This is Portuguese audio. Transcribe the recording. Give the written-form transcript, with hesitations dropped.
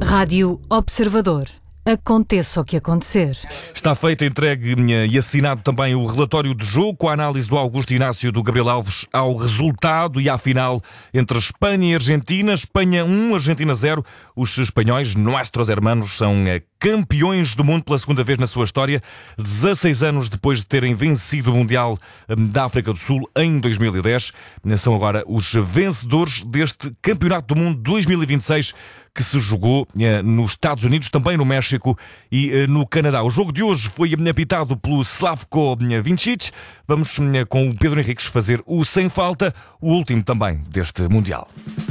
Rádio Observador. Aconteça o que acontecer. Está feito, entregue e assinado também o relatório de jogo com a análise do Augusto Inácio do Gabriel Alves ao resultado e à final entre Espanha e Argentina. Espanha 1, Argentina 0. Os espanhóis, nuestros hermanos, são campeões do mundo pela segunda vez na sua história, 16 anos depois de terem vencido o Mundial da África do Sul em 2010. São agora os vencedores deste Campeonato do Mundo 2026 que se jogou nos Estados Unidos, também no México e no Canadá. O jogo de hoje foi apitado pelo Slavko Vincic. Vamos com o Pedro Henriques fazer o sem falta, o último também deste Mundial.